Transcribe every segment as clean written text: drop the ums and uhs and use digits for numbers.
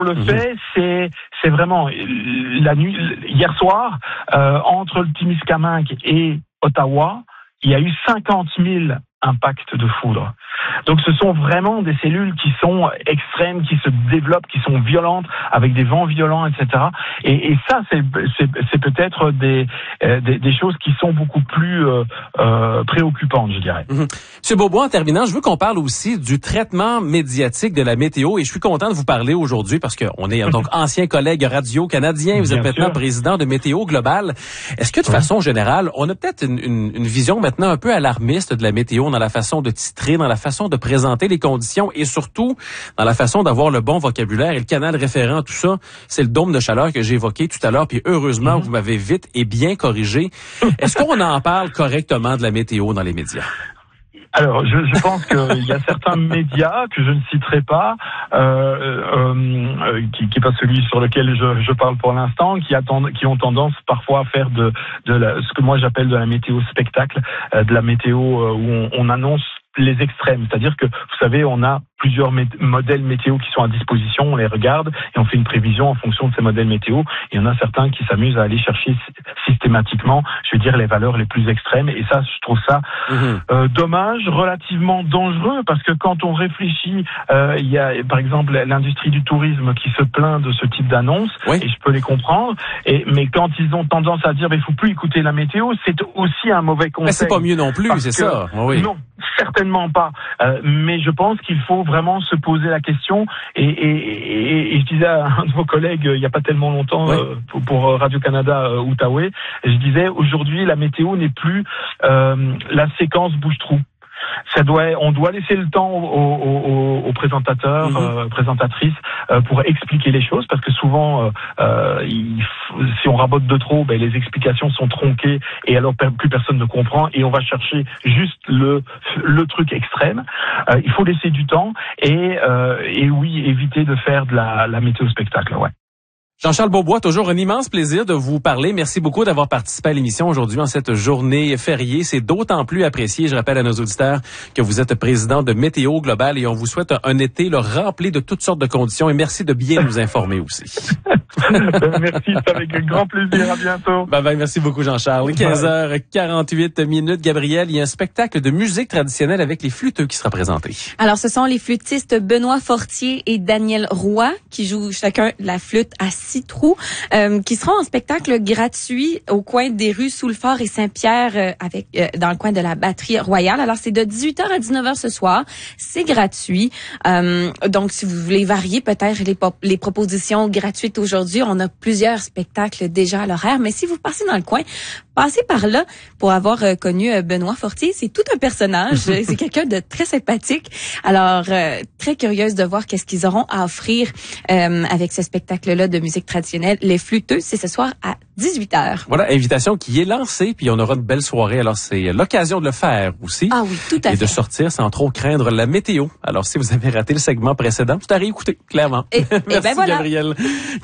le fait, c'est vraiment la nuit, hier soir, entre le Témiscamingue et Ottawa, il y a eu 50 000 impacts de foudre. Donc ce sont vraiment des cellules qui sont extrêmes, qui se développent, qui sont violentes, avec des vents violents, etc. Et ça, c'est peut-être des choses qui sont beaucoup plus préoccupantes, je dirais. Monsieur Beaubois, en terminant, je veux qu'on parle aussi du traitement médiatique de la météo, et je suis content de vous parler aujourd'hui parce qu'on est donc ancien collègue radio-canadien, vous êtes maintenant président de Météo Global. Est-ce que de façon générale, on a peut-être une vision maintenant un peu alarmiste de la météo dans la façon de titrer, dans la façon de présenter les conditions et surtout dans la façon d'avoir le bon vocabulaire et le canal référent, tout ça, c'est le dôme de chaleur que j'ai évoqué tout à l'heure, puis heureusement, vous m'avez vite et bien corrigé. Est-ce qu'on en parle correctement de la météo dans les médias? Alors, je pense qu'il y a certains médias que je ne citerai pas, qui n'est pas celui sur lequel je parle pour l'instant, qui ont tendance parfois à faire ce que moi j'appelle de la météo spectacle, de la météo où on annonce les extrêmes. C'est-à-dire que, vous savez, on a plusieurs modèles météo qui sont à disposition, on les regarde et on fait une prévision en fonction de ces modèles météo. Il y en a certains qui s'amusent à aller chercher systématiquement, je veux dire, les valeurs les plus extrêmes. Et ça, je trouve ça dommage, relativement dangereux, parce que quand on réfléchit, il y a par exemple l'industrie du tourisme qui se plaint de ce type d'annonce, et je peux les comprendre. Mais quand ils ont tendance à dire, il faut plus écouter la météo, c'est aussi un mauvais conseil. Mais c'est pas mieux non plus, c'est ça. Oui. Non, certainement pas. Mais je pense qu'il faut vraiment se poser la question. Et je disais à un de vos collègues, il n'y a pas tellement longtemps, pour Radio-Canada Outaouais, je disais, aujourd'hui, la météo n'est plus la séquence bouche-trou. On doit laisser le temps aux présentateurs, présentatrices, pour expliquer les choses, parce que souvent, si on rabote de trop, les explications sont tronquées et alors plus personne ne comprend et on va chercher juste le truc extrême. Il faut laisser du temps et oui, éviter de faire de la météo spectacle, ouais. Jean-Charles Beaubois, toujours un immense plaisir de vous parler. Merci beaucoup d'avoir participé à l'émission aujourd'hui en cette journée fériée. C'est d'autant plus apprécié. Je rappelle à nos auditeurs que vous êtes président de Météo Global et on vous souhaite un été rempli de toutes sortes de conditions et merci de bien nous informer aussi. Merci, c'est avec un grand plaisir. À bientôt. Bye, merci beaucoup Jean-Charles. 15h48. Gabriel, il y a un spectacle de musique traditionnelle avec les flûteux qui sera présenté. Alors, ce sont les flûtistes Benoît Fortier et Daniel Roy qui jouent chacun la flûte à 6 trous, qui seront en spectacle gratuit au coin des rues Soulfort et Saint-Pierre, dans le coin de la Batterie Royale. Alors, c'est de 18h à 19h ce soir. C'est gratuit. Donc, si vous voulez varier peut-être les propositions gratuites aujourd'hui, on a plusieurs spectacles déjà à l'horaire. Mais si vous passez dans le coin, passez par là pour avoir connu Benoît Fortier. C'est tout un personnage. C'est quelqu'un de très sympathique. Alors, très curieuse de voir qu'est-ce qu'ils auront à offrir avec ce spectacle-là de musique traditionnelle. Les flûteux, c'est ce soir à 18h. Voilà, invitation qui est lancée, puis on aura une belle soirée. Alors, c'est l'occasion de le faire aussi. Ah oui, tout à fait. Et de sortir sans trop craindre la météo. Alors, si vous avez raté le segment précédent, c'est à réécouter, clairement. Merci, voilà. Gabriel.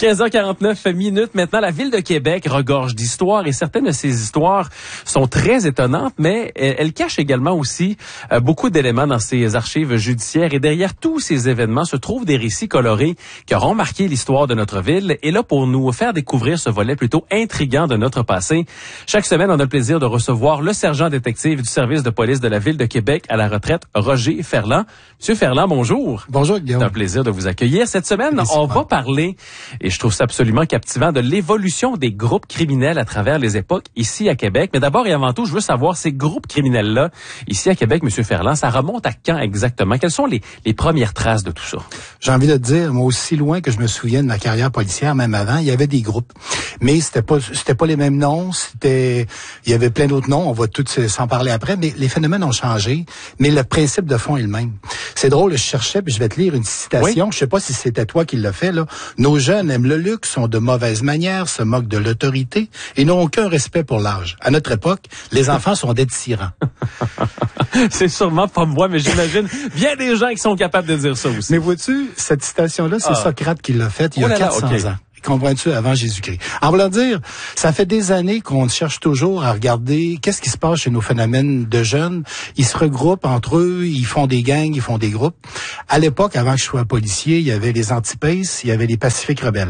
15h49. Maintenant, la Ville de Québec regorge d'histoires et certaines de ces histoires sont très étonnantes, mais elles cachent également aussi beaucoup d'éléments dans ses archives judiciaires. Et derrière tous ces événements se trouvent des récits colorés qui auront marqué l'histoire de notre ville. Et là, pour nous faire découvrir ce volet plutôt intriguant de notre passé, chaque semaine, on a le plaisir de recevoir le sergent détective du service de police de la Ville de Québec à la retraite, Roger Ferland. Monsieur Ferland, bonjour. Bonjour, Guillaume. C'est un plaisir de vous accueillir. Cette semaine, on va parler, et je trouve ça absolument captivant, de l'évolution des groupes criminels à travers les époques ici à Québec. Mais d'abord et avant tout, je veux savoir, ces groupes criminels-là, ici à Québec, Monsieur Ferland, ça remonte à quand exactement? Quelles sont les premières traces de tout ça? J'ai envie de te dire, moi, aussi loin que je me souviens de ma carrière policière, même avant, il y avait des groupes. Mais c'était pas les mêmes noms, il y avait plein d'autres noms, on va tous s'en parler après, mais les phénomènes ont changé, mais le principe de fond est le même. C'est drôle, je cherchais, puis je vais te lire une citation, oui. Je sais pas si c'était toi qui l'as fait, là. Nos jeunes aiment le luxe, sont de mauvaises manières, se moquent de l'autorité et n'ont aucun respect pour l'âge. À notre époque, les enfants sont des tyrans. C'est sûrement pas moi, mais j'imagine bien des gens qui sont capables de dire ça aussi. Mais vois-tu, cette citation-là, c'est Socrate qui l'a faite il y a 400 ans. comprends-tu, avant Jésus-Christ. En voulant dire, ça fait des années qu'on cherche toujours à regarder qu'est-ce qui se passe chez nos phénomènes de jeunes. Ils se regroupent entre eux, ils font des gangs, ils font des groupes. À l'époque, avant que je sois policier, il y avait les Anti-Pace, il y avait les Pacifiques rebelles.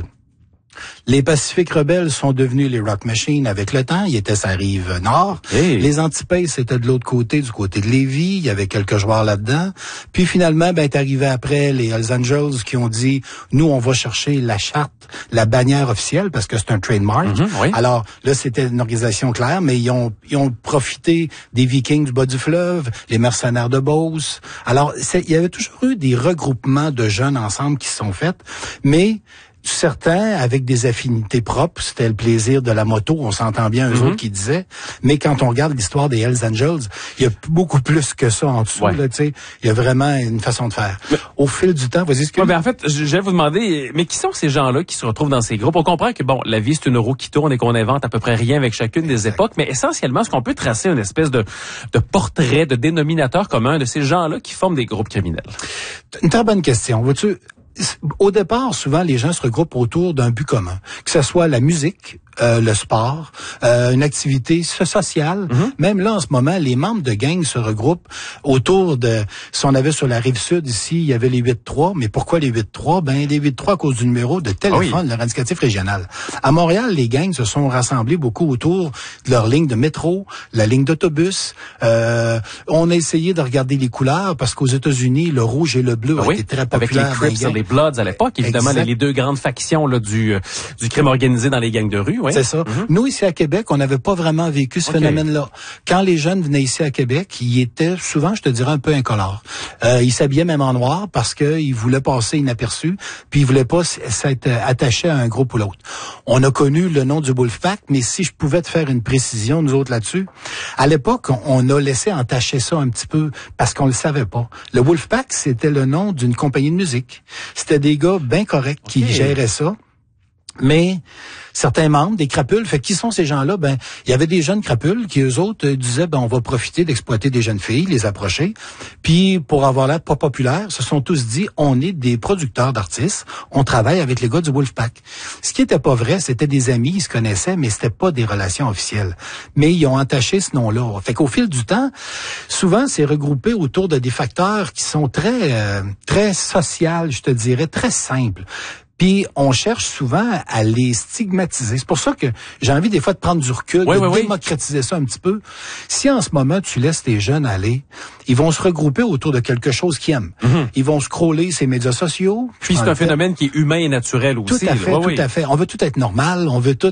Les Pacifiques rebelles sont devenus les Rock Machines avec le temps. Ils étaient sur la rive nord. Hey. Les Anti-Pace étaient de l'autre côté, du côté de Lévis. Il y avait quelques joueurs là-dedans. Puis finalement, est arrivé après les Hells Angels qui ont dit, nous, on va chercher la charte, la bannière officielle, parce que c'est un trademark. Oui. Alors là, c'était une organisation claire, mais ils ont profité des Vikings du bas du fleuve, les mercenaires de Beauce. Alors, il y avait toujours eu des regroupements de jeunes ensemble qui se sont faits, mais certains avec des affinités propres, c'était le plaisir de la moto, on s'entend bien eux autres qui disaient, mais quand on regarde l'histoire des Hells Angels, il y a beaucoup plus que ça en dessous, là, tu sais, il y a vraiment une façon de faire. Mais, au fil du temps, vas-y, en fait, je vais vous demander, mais qui sont ces gens-là qui se retrouvent dans ces groupes? On comprend que, bon, la vie, c'est une roue qui tourne et qu'on invente à peu près rien avec chacune des époques, mais essentiellement, est-ce qu'on peut tracer une espèce de portrait, de dénominateur commun de ces gens-là qui forment des groupes criminels? Une très bonne question. Vois-tu, au départ, souvent, les gens se regroupent autour d'un but commun, que ce soit la musique, le sport, une activité sociale. Même là, en ce moment, les membres de gangs se regroupent autour de... Si on avait sur la Rive-Sud, ici, il y avait les 8-3. Mais pourquoi les 8-3? Ben, les 8-3 à cause du numéro de téléphone, leur indicatif régional. À Montréal, les gangs se sont rassemblés beaucoup autour de leur ligne de métro, la ligne d'autobus. On a essayé de regarder les couleurs parce qu'aux États-Unis, le rouge et le bleu ont été très populaires. Avec les Crips et les Bloods à l'époque, évidemment, les deux grandes factions là, du crime organisé dans les gangs de rue. Oui. C'est ça. Nous, ici à Québec, on n'avait pas vraiment vécu ce phénomène-là. Quand les jeunes venaient ici à Québec, ils étaient souvent, je te dirais, un peu incolores. Ils s'habillaient même en noir parce qu'ils voulaient passer inaperçus, puis ils voulaient pas s'être attachés à un groupe ou l'autre. On a connu le nom du Wolfpack, mais si je pouvais te faire une précision, nous autres là-dessus, à l'époque, on a laissé entacher ça un petit peu parce qu'on le savait pas. Le Wolfpack, c'était le nom d'une compagnie de musique. C'était des gars bien corrects qui géraient ça. Mais certains membres, des crapules, fait qui sont ces gens-là? Ben, il y avait des jeunes crapules qui, eux autres, disaient, ben, on va profiter d'exploiter des jeunes filles, les approcher. Puis, pour avoir l'air pas populaire, se sont tous dit, on est des producteurs d'artistes, on travaille avec les gars du Wolfpack. Ce qui était pas vrai, c'était des amis, ils se connaissaient, mais c'était pas des relations officielles. Mais ils ont entaché ce nom-là. Fait qu'au fil du temps, souvent, c'est regroupé autour de des facteurs qui sont très sociaux, je te dirais, très simples. Puis on cherche souvent à les stigmatiser. C'est pour ça que j'ai envie des fois de prendre du recul, de démocratiser ça un petit peu. Si en ce moment tu laisses les jeunes aller, ils vont se regrouper autour de quelque chose qu'ils aiment. Ils vont scroller ces médias sociaux. Puis c'est un phénomène qui est humain et naturel aussi. Tout à fait, tout à fait. On veut tout être normal, on veut tout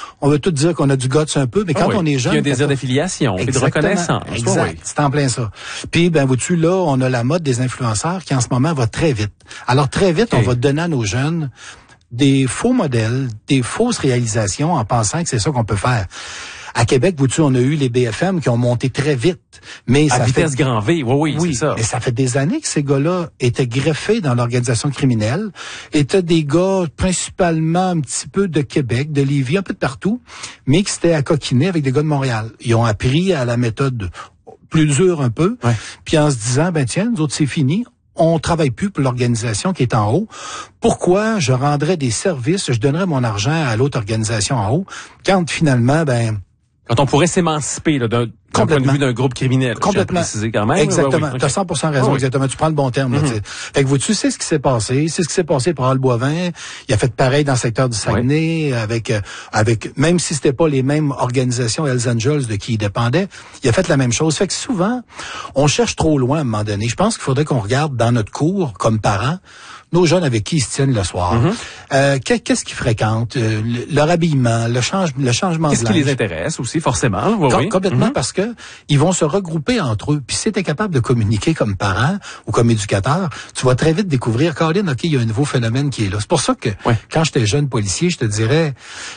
dire qu'on a du guts un peu, mais quand on est jeune, il y a un désir d'affiliation et de reconnaissance. Exact, c'est en plein ça. Puis ben vois-tu là, on a la mode des influenceurs qui en ce moment va très vite. Alors très vite, on va donner à nos jeunes des faux modèles, des fausses réalisations en pensant que c'est ça qu'on peut faire. À Québec, vois-tu, on a eu les BFM qui ont monté très vite. Mais à vitesse grand V, oui, c'est ça. Mais ça fait des années que ces gars-là étaient greffés dans l'organisation criminelle, étaient des gars principalement un petit peu de Québec, de Lévis, un peu de partout, mais qui s'étaient accoquinés avec des gars de Montréal. Ils ont appris à la méthode plus dure un peu, puis en se disant, ben tiens, nous autres, c'est fini. On travaille plus pour l'organisation qui est en haut. Pourquoi je rendrais des services, je donnerais mon argent à l'autre organisation en haut, quand finalement, quand on pourrait s'émanciper d'un point de vue d'un groupe criminel. Complètement. Préciser quand même. Exactement. Tu as 100% raison, exactement. Tu prends le bon terme. Là, fait que tu sais ce qui s'est passé. C'est ce qui s'est passé pour Al Boivin. Il a fait pareil dans le secteur du Saguenay, avec même si c'était pas les mêmes organisations Hells Angels de qui il dépendait, il a fait la même chose. Fait que souvent, on cherche trop loin à un moment donné. Je pense qu'il faudrait qu'on regarde dans notre cours, comme parents, nos jeunes avec qui ils se tiennent le soir. Qu'est-ce qu'ils fréquentent? Leur habillement, le changement de linge. Qu'est-ce qui les intéresse aussi, forcément? Complètement, parce que ils vont se regrouper entre eux. Puis si tu es capable de communiquer comme parent ou comme éducateur, tu vas très vite découvrir, Colin, OK, il y a un nouveau phénomène qui est là. C'est pour ça que quand j'étais jeune policier, je te dirais,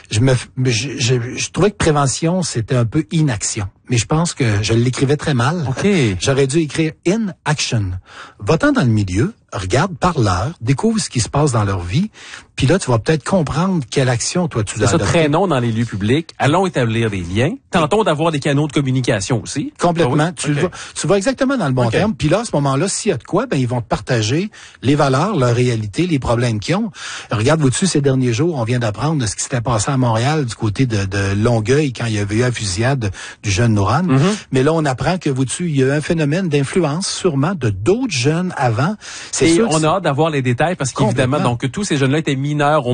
je trouvais que prévention, c'était un peu inaction. Mais je pense que je l'écrivais très mal. J'aurais dû écrire in action. Va-t'en dans le milieu, regarde, parle-leur, découvre ce qui se passe dans leur vie, Puis là, tu vas peut-être comprendre quelle action, toi, tu dois adopter. Traînons dans les lieux publics, allons établir des liens, tentons d'avoir des canaux de communication aussi. Complètement. Tu vas exactement dans le bon terme. Puis là, à ce moment-là, s'il y a de quoi, ils vont te partager les valeurs, leur réalité, les problèmes qu'ils ont. Regarde, vous-dessus, ces derniers jours, on vient d'apprendre de ce qui s'était passé à Montréal, du côté de Longueuil, quand il y avait eu la fusillade du jeune Nouran. Mais là, on apprend que, vous-dessus, il y a eu un phénomène d'influence, sûrement, de d'autres jeunes avant. Et on a hâte d'avoir les détails, parce qu'évidemment, donc, tous ces jeunes-là étaient mineurs au